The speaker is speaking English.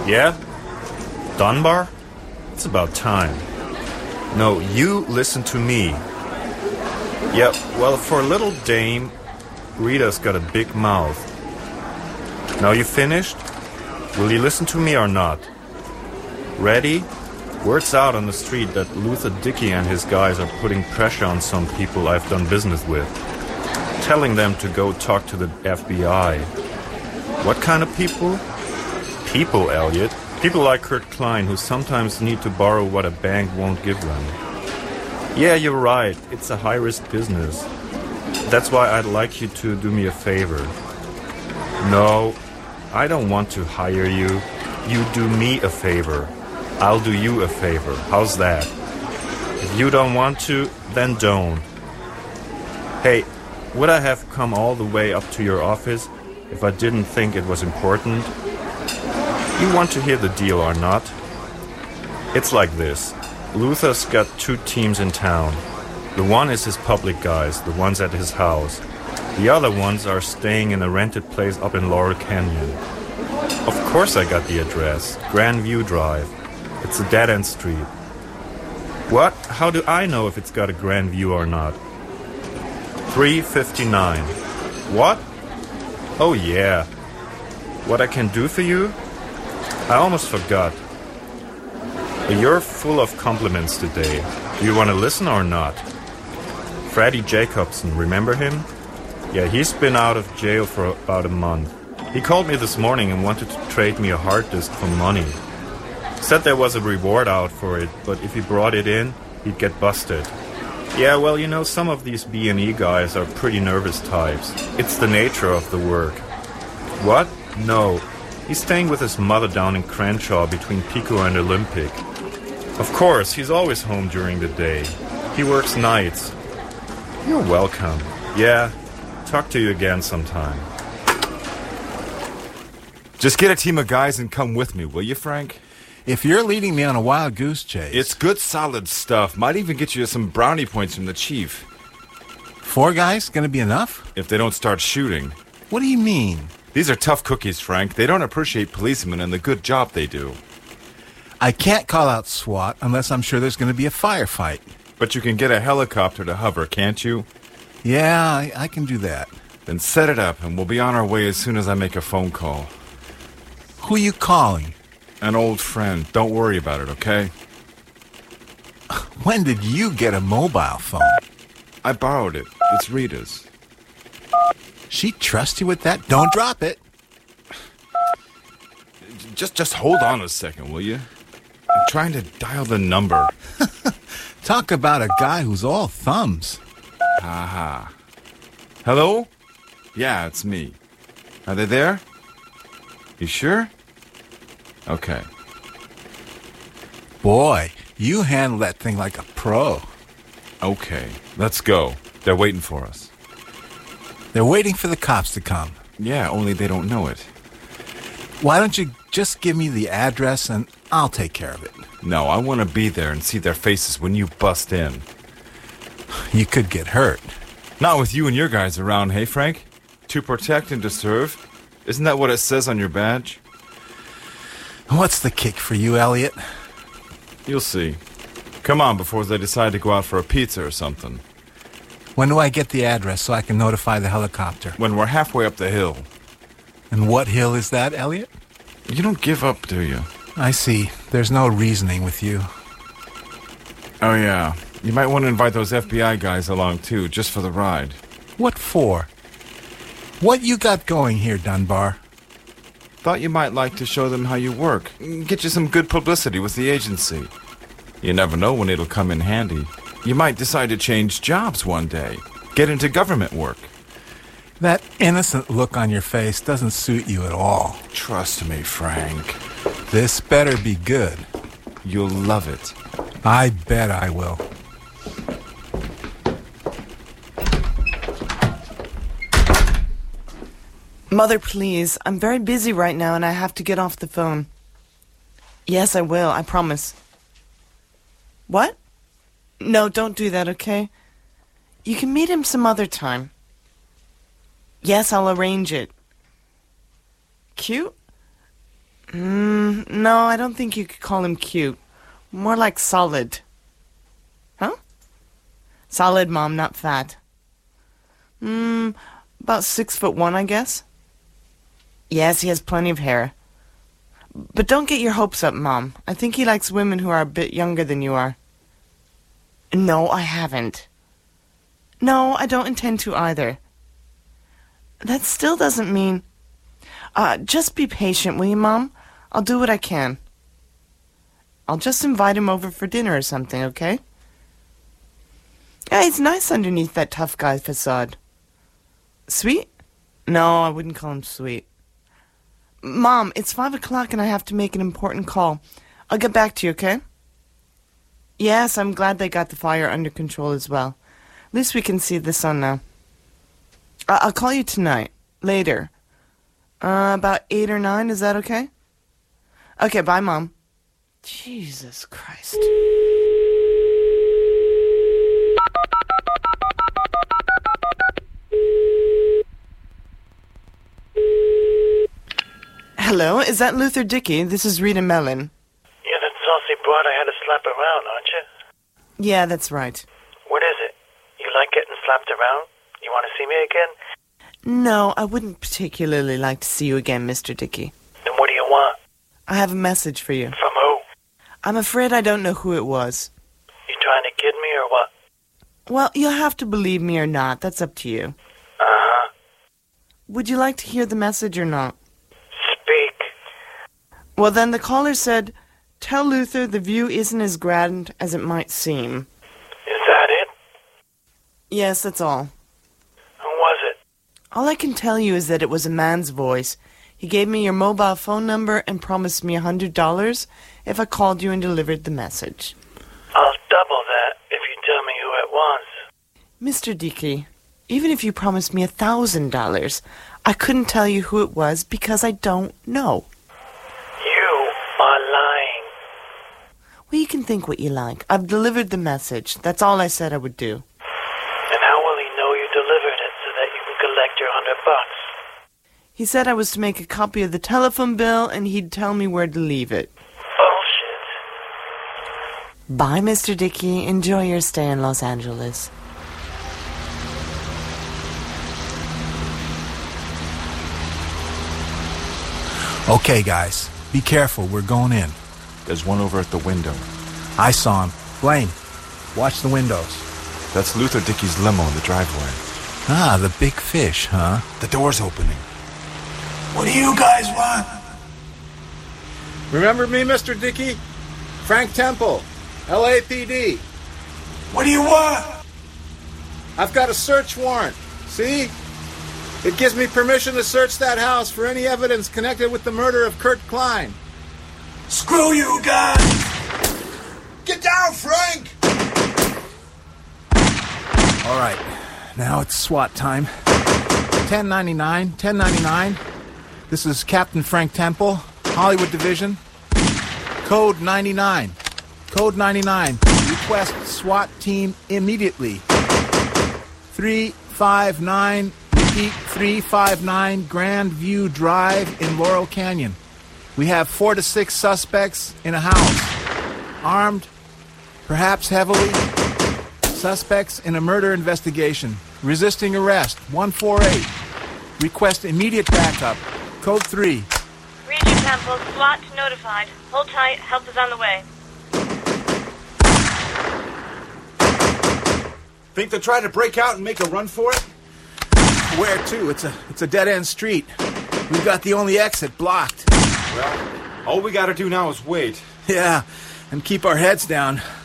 Yeah? Dunbar? It's about time. No, you listen to me. Yeah, well, for little dame, Rita's got a big mouth. Now you finished? Will you listen to me or not? Ready? Word's out on the street that Luther Dickey and his guys are putting pressure on some people I've done business with. Telling them to go talk to the FBI. What kind of people? People, Elliot. People like Kurt Klein who sometimes need to borrow what a bank won't give them. Yeah, you're right. It's a high-risk business. That's why I'd like you to do me a favor. No, I don't want to hire you. You do me a favor. I'll do you a favor. How's that? If you don't want to, then don't. Hey, would I have come all the way up to your office if I didn't think it was important? You want to hear the deal or not? It's like this. Luther's got 2 teams in town. The one is his public guys, the ones at his house. The other ones are staying in a rented place up in Laurel Canyon. Of course I got the address. Grandview Drive. It's a dead-end street. What? How do I know if it's got a grand view or not? 359. What? Oh yeah. What I can do for you? I almost forgot. You're full of compliments today. Do you want to listen or not? Freddie Jacobson, remember him? Yeah, he's been out of jail for about a month. He called me this morning and wanted to trade me a hard disk for money. Said there was a reward out for it, but if he brought it in, he'd get busted. Yeah, well, you know, some of these B&E guys are pretty nervous types. It's the nature of the work. What? No. He's staying with his mother down in Crenshaw between Pico and Olympic. Of course, he's always home during the day. He works nights. You're welcome. Yeah, talk to you again sometime. Just get a team of guys and come with me, will you, Frank? If you're leading me on a wild goose chase... It's good, solid stuff. Might even get you some brownie points from the chief. 4 guys gonna be enough? If they don't start shooting. What do you mean? These are tough cookies, Frank. They don't appreciate policemen and the good job they do. I can't call out SWAT unless I'm sure there's gonna be a firefight. But you can get a helicopter to hover, can't you? Yeah, I can do that. Then set it up, and we'll be on our way as soon as I make a phone call. Who you calling? An old friend. Don't worry about it, okay? When did you get a mobile phone? I borrowed it. It's Rita's. She trusts you with that? Don't drop it. Just hold on a second, will you? I'm trying to dial the number. Talk about a guy who's all thumbs. Ha. Hello? Yeah, it's me. Are they there? You sure? Okay. Boy, you handle that thing like a pro. Okay, let's go. They're waiting for us. They're waiting for the cops to come. Yeah, only they don't know it. Why don't you just give me the address and I'll take care of it? No, I want to be there and see their faces when you bust in. You could get hurt. Not with you and your guys around, hey, Frank? To protect and to serve? Isn't that what it says on your badge? What's the kick for you, Elliot? You'll see. Come on before they decide to go out for a pizza or something. When do I get the address so I can notify the helicopter? When we're halfway up the hill. And what hill is that, Elliot? You don't give up, do you? I see. There's no reasoning with you. Oh, yeah. You might want to invite those FBI guys along, too, just for the ride. What for? What you got going here, Dunbar? Thought you might like to show them how you work. Get you some good publicity with the agency. You never know when it'll come in handy. You might decide to change jobs one day. Get into government work. That innocent look on your face doesn't suit you at all. Trust me, Frank. This better be good. You'll love it. I bet I will. Mother, please. I'm very busy right now and I have to get off the phone. Yes, I will. I promise. What? No, don't do that, okay? You can meet him some other time. Yes, I'll arrange it. Cute? No, I don't think you could call him cute. More like solid. Huh? Solid, Mom, not fat. About 6'1", I guess. Yes, he has plenty of hair. But don't get your hopes up, Mom. I think he likes women who are a bit younger than you are. No, I haven't. No, I don't intend to either. That still doesn't mean... just be patient, will you, Mom? I'll do what I can. I'll just invite him over for dinner or something, okay? Yeah, he's nice underneath that tough guy facade. Sweet? No, I wouldn't call him sweet. Mom, it's 5 o'clock and I have to make an important call. I'll get back to you, okay? Yes, I'm glad they got the fire under control as well. At least we can see the sun now. I'll call you tonight. Later. About 8 or 9, is that okay? Okay, bye, Mom. Jesus Christ. Hello, is that Luther Dickey? This is Rita Mellon. You're that saucy broad I had to slap around, aren't you? Yeah, that's right. What is it? You like getting slapped around? You want to see me again? No, I wouldn't particularly like to see you again, Mr. Dickey. Then what do you want? I have a message for you. From who? I'm afraid I don't know who it was. You trying to kid me or what? Well, you'll have to believe me or not. That's up to you. Uh-huh. Would you like to hear the message or not? Speak. Well, then the caller said, "Tell Luther the view isn't as grand as it might seem." Is that it? Yes, that's all. Who was it? All I can tell you is that it was a man's voice. He gave me your mobile phone number and promised me $100 if I called you and delivered the message. I'll double that if you tell me who it was. Mr. Dickey, even if you promised me $1,000, I couldn't tell you who it was because I don't know. You are lying. Well, you can think what you like. I've delivered the message. That's all I said I would do. And how will he know you delivered it so that you can collect your $100? He said I was to make a copy of the telephone bill and he'd tell me where to leave it. Bullshit. Bye, Mr. Dickey. Enjoy your stay in Los Angeles. Okay, guys. Be careful. We're going in. There's one over at the window. I saw him. Blaine, watch the windows. That's Luther Dickey's limo in the driveway. Ah, the big fish, huh? The door's opening. What do you guys want? Remember me, Mr. Dickey? Frank Temple, LAPD. What do you want? I've got a search warrant. See? It gives me permission to search that house for any evidence connected with the murder of Kurt Klein. Screw you guys! Get down, Frank! All right, now it's SWAT time. 1099. This is Captain Frank Temple, Hollywood Division. Code 99. Code 99. Request SWAT team immediately. 359, repeat, 359 Grand View Drive in Laurel Canyon. We have 4 to 6 suspects in a house. Armed, perhaps heavily. Suspects in a murder investigation. Resisting arrest, 148. Request immediate backup. Code 3. Read your Temple. SWAT notified. Hold tight. Help is on the way. Think they're trying to break out and make a run for it? Where to? It's a dead-end street. We've got the only exit blocked. Well, all we gotta do now is wait. Yeah, and keep our heads down.